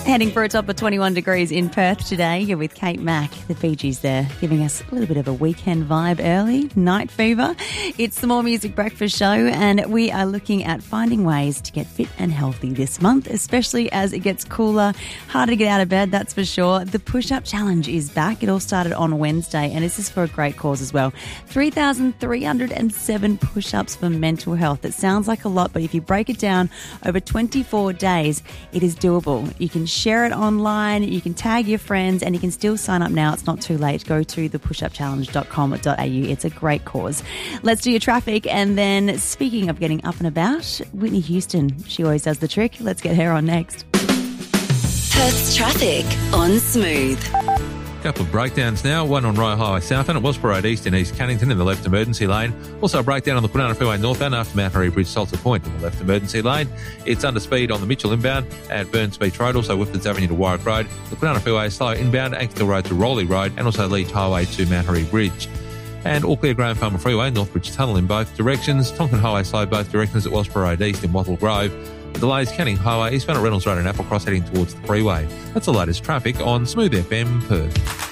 Heading for a top of 21 degrees in Perth today. You're with Kate Mack. The Fijis there giving us a little bit of a weekend vibe early. Night fever. It's the More Music Breakfast Show, and we are looking at finding ways to get fit and healthy this month, especially as it gets cooler. Harder to get out of bed, that's for sure. The push-up challenge is back. It all started on Wednesday, and this is for a great cause as well. 3,307 push-ups for mental health. It sounds like a lot, but if you break it down over 24 days, it is doable. You can share it online, you can tag your friends, and you can still sign up now. It's not too late. Go to thepushupchallenge.com.au. It's a great cause. Let's do your traffic. And then speaking of getting up and about, Whitney Houston, she always does the trick. Let's get her on next. Perth's traffic on Smooth. Couple of breakdowns now. One on Royal Highway southbound at Wellsborough Road East in East Cannington in the left emergency lane. Also a breakdown on the Kwinana Freeway northbound after Mount Harry Bridge Salter Point in the left emergency lane. It's under speed on the Mitchell inbound at Burns Beach Road, also Whitfords Avenue to Warwick Road. The Kwinana Freeway is slow inbound, Ankle Road to Rowley Road, and also Leach Highway to Mount Harry Bridge. And all clear Graham Farmer Freeway, Northbridge Tunnel in both directions. Tonkin Highway slow both directions at Wellsborough Road East in Wattle Grove. The delays Canning Highway eastbound at Reynolds Road and Applecross heading towards the freeway. That's the latest traffic on Smooth FM Perth.